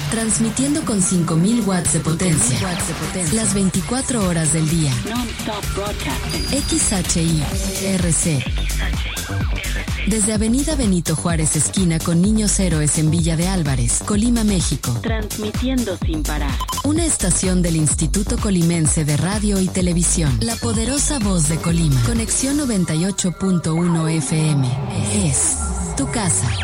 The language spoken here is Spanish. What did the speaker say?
Transmitiendo con 5000 watts de potencia. Las 24 horas del día. XHI-RC. Desde Avenida Benito Juárez, esquina con Niños Héroes en Villa de Álvarez, Colima, México. Transmitiendo sin parar. Una estación del Instituto Colimense de Radio y Televisión. La poderosa voz de Colima. Conexión 98.1 FM. Es tu casa.